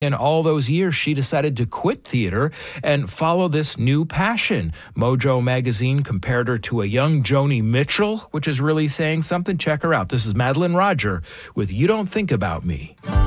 In all those years, she decided to quit theater and follow this new passion. Mojo magazine compared her to a young Joni Mitchell, which is really saying something. Check her out. This is Madeline Roger with You Don't Think About Me.